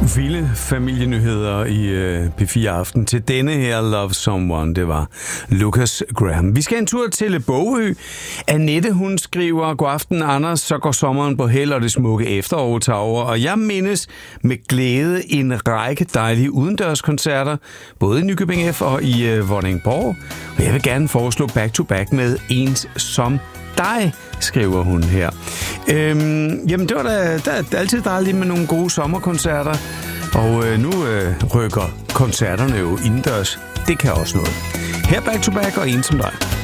Vilde familienyheder i P4 Aften. Til denne her Love Someone, det var Lucas Graham. Vi skal en tur til Bogø. Annette, hun skriver: God aften, Anders, så går sommeren på held, og det smukke efterår tager over. Og jeg mindes med glæde en række dejlige udendørskoncerter, både i Nykøbing F og i Vordingborg. Og jeg vil gerne foreslå back-to-back med Ens som dig, skriver hun her. Jamen, det var da altid dejligt med nogle gode sommerkoncerter. Og nu rykker koncerterne jo indendørs. Det kan også noget. Her back to back og En som dig.